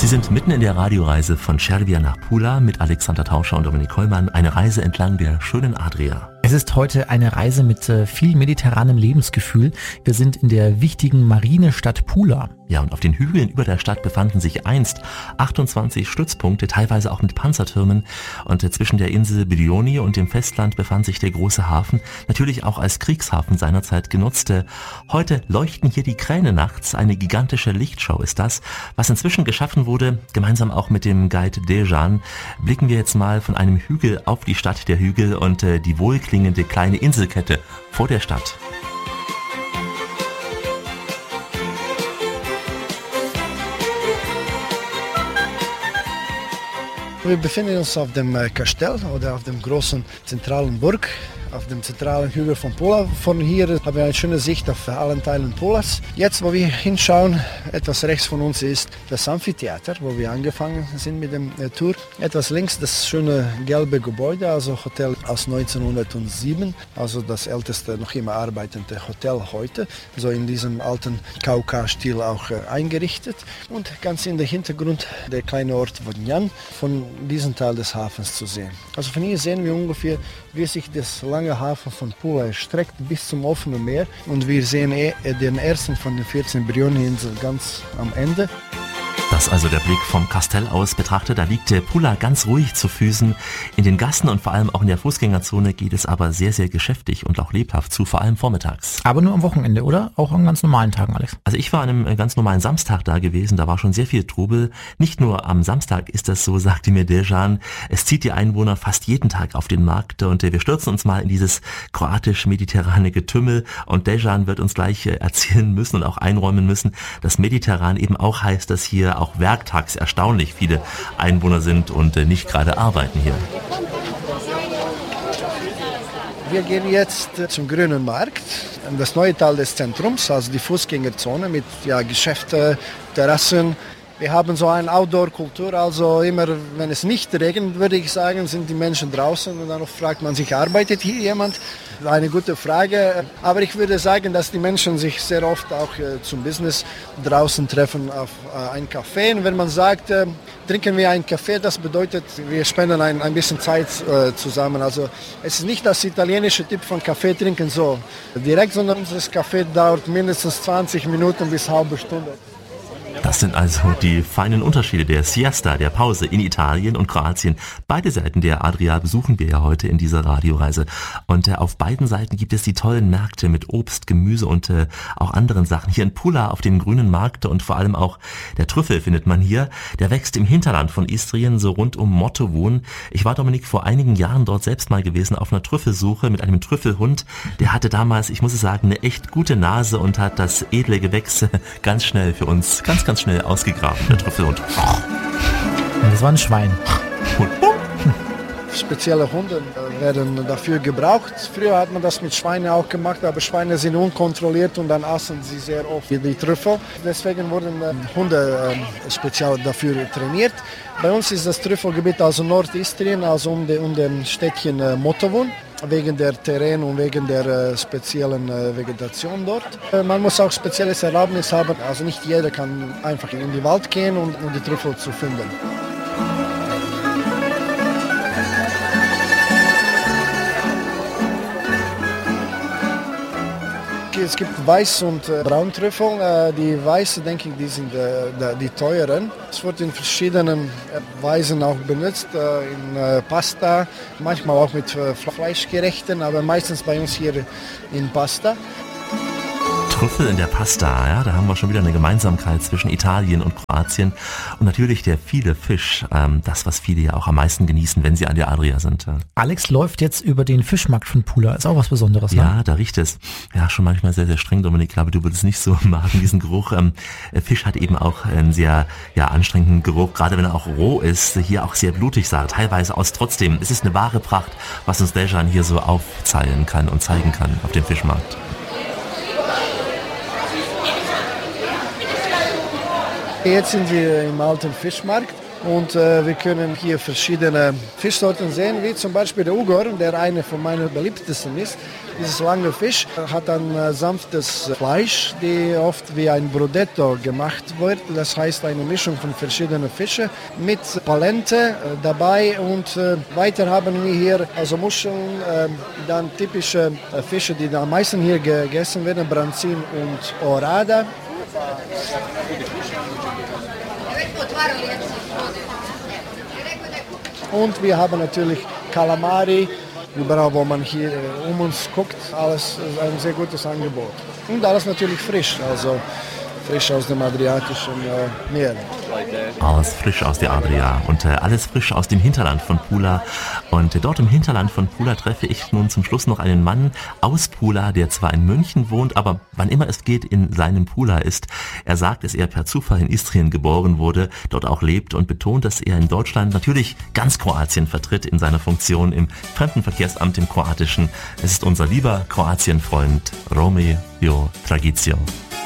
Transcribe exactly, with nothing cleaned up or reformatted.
Sie sind mitten in der Radioreise von Cervia nach Pula mit Alexander Tauscher und Dominik Hollmann. Eine Reise entlang der schönen Adria. Es ist heute eine Reise mit äh, viel mediterranem Lebensgefühl. Wir sind in der wichtigen Marinestadt Pula. Ja, und auf den Hügeln über der Stadt befanden sich einst achtundzwanzig Stützpunkte, teilweise auch mit Panzertürmen. Und äh, zwischen der Insel Bilioni und dem Festland befand sich der große Hafen, natürlich auch als Kriegshafen seinerzeit genutzt. Äh, heute leuchten hier die Kräne nachts. Eine gigantische Lichtshow ist das, was inzwischen geschaffen wurde. Gemeinsam auch mit dem Guide Dejan blicken wir jetzt mal von einem Hügel auf die Stadt der Hügel und äh, die wohlklingende kleine Inselkette vor der Stadt. Wir befinden uns auf dem Kastell oder auf dem großen zentralen Burg, auf dem zentralen Hügel von Pula. Von hier haben wir eine schöne Sicht auf allen Teilen Pulas. Jetzt, wo wir hinschauen, etwas rechts von uns ist das Amphitheater, wo wir angefangen sind mit dem äh, Tour. Etwas links das schöne gelbe Gebäude, also Hotel aus neunzehnhundertsieben, also das älteste noch immer arbeitende Hotel heute, so in diesem alten Kauka-Stil auch äh, eingerichtet. Und ganz in der Hintergrund der kleine Ort Vodnjan, von diesem Teil des Hafens zu sehen. Also von hier sehen wir ungefähr, wie sich das lange Hafen von Pula erstreckt bis zum offenen Meer. Und wir sehen den ersten von den vierzehn Brioni-Inseln ganz am Ende. Das also der Blick vom Kastell aus betrachtet. Da liegt der Pula ganz ruhig zu Füßen. In den Gassen und vor allem auch in der Fußgängerzone geht es aber sehr, sehr geschäftig und auch lebhaft zu, vor allem vormittags. Aber nur am Wochenende, oder? Auch an ganz normalen Tagen, Alex? Also ich war an einem ganz normalen Samstag da gewesen. Da war schon sehr viel Trubel. Nicht nur am Samstag ist das so, sagte mir Dejan. Es zieht die Einwohner fast jeden Tag auf den Markt. Und wir stürzen uns mal in dieses kroatisch-mediterrane Getümmel. Und Dejan wird uns gleich erzählen müssen und auch einräumen müssen, dass mediterran eben auch heißt, dass hier auch werktags erstaunlich viele Einwohner sind und äh, nicht gerade arbeiten hier. Wir gehen jetzt zum Grünen Markt, das neue Teil des Zentrums, also die Fußgängerzone mit ja, Geschäften, Terrassen. Wir haben so eine Outdoor-Kultur, also immer, wenn es nicht regnet, würde ich sagen, sind die Menschen draußen und dann fragt man sich, arbeitet hier jemand? Eine gute Frage, aber ich würde sagen, dass die Menschen sich sehr oft auch äh, zum Business draußen treffen auf äh, einen Kaffee. Und wenn man sagt, äh, trinken wir einen Kaffee, das bedeutet, wir spenden ein, ein bisschen Zeit äh, zusammen. Also es ist nicht das italienische Typ von Kaffee trinken so direkt, sondern das Kaffee dauert mindestens zwanzig Minuten bis eine halbe Stunde. Das sind also die feinen Unterschiede der Siesta, der Pause in Italien und Kroatien. Beide Seiten der Adria besuchen wir ja heute in dieser Radioreise. Und äh, auf beiden Seiten gibt es die tollen Märkte mit Obst, Gemüse und äh, auch anderen Sachen. Hier in Pula auf dem grünen Markt und vor allem auch der Trüffel findet man hier. Der wächst im Hinterland von Istrien, so rund um Mottovun. Ich war, Dominik, vor einigen Jahren dort selbst mal gewesen auf einer Trüffelsuche mit einem Trüffelhund. Der hatte damals, ich muss es sagen, eine echt gute Nase und hat das edle Gewächs ganz schnell für uns, ganz, ganz schnell ausgegraben, der Trüffelhund. Das war ein Schwein. Spezielle Hunde werden dafür gebraucht. Früher hat man das mit Schweinen auch gemacht, aber Schweine sind unkontrolliert und dann aßen sie sehr oft die Trüffel. Deswegen wurden Hunde speziell dafür trainiert. Bei uns ist das Trüffelgebiet also Nordistrien, also um, de, um den Städtchen Mottovun, wegen der Terrain und wegen der äh, speziellen äh, Vegetation dort. Äh, man muss auch spezielles Erlaubnis haben, also nicht jeder kann einfach in den Wald gehen und, um die Trüffel zu finden. Es gibt Weiß- und äh, Brauntrüffel. Äh, die Weiße, denke ich, die sind äh, die teuren. Es wird in verschiedenen äh, Weisen auch benutzt, äh, in äh, Pasta, manchmal auch mit äh, Fleischgerichten, aber meistens bei uns hier in Pasta. Trüffel in der Pasta, ja, da haben wir schon wieder eine Gemeinsamkeit zwischen Italien und Kroatien und natürlich der viele Fisch, ähm, das, was viele ja auch am meisten genießen, wenn sie an der Adria sind. Alex läuft jetzt über den Fischmarkt von Pula, ist auch was Besonderes, ne? Ja, da riecht es ja schon manchmal sehr, sehr streng, Dominik, ich glaube, du würdest nicht so magen, diesen Geruch. Ähm, Fisch hat eben auch einen sehr ja, anstrengenden Geruch, gerade wenn er auch roh ist, hier auch sehr blutig sah, teilweise aus. Trotzdem, es ist eine wahre Pracht, was uns Dejan hier so aufzeigen kann und zeigen kann auf dem Fischmarkt. Jetzt sind wir im alten Fischmarkt Und äh, wir können hier verschiedene Fischsorten sehen, wie zum Beispiel der Ugor, der eine von meinen beliebtesten ist. Dieses lange Fisch hat ein äh, sanftes Fleisch, die oft wie ein Brudetto gemacht wird. Das heißt eine Mischung von verschiedenen Fischen mit Palente äh, dabei. Und äh, weiter haben wir hier also Muscheln, äh, dann typische äh, Fische, die am meisten hier gegessen werden, Branzin und Orada. Und wir haben natürlich Kalamari, überall wo man hier um uns guckt, alles ein sehr gutes Angebot. Und alles natürlich frisch, also frisch aus dem Adriatischen äh, Meer. Alles frisch aus der Adria und äh, alles frisch aus dem Hinterland von Pula. Und äh, dort im Hinterland von Pula treffe ich nun zum Schluss noch einen Mann aus Pula, der zwar in München wohnt, aber wann immer es geht, in seinem Pula ist. Er sagt, dass er per Zufall in Istrien geboren wurde, dort auch lebt und betont, dass er in Deutschland natürlich ganz Kroatien vertritt in seiner Funktion im Fremdenverkehrsamt im Kroatischen. Es ist unser lieber Kroatienfreund Romeo Tragicio.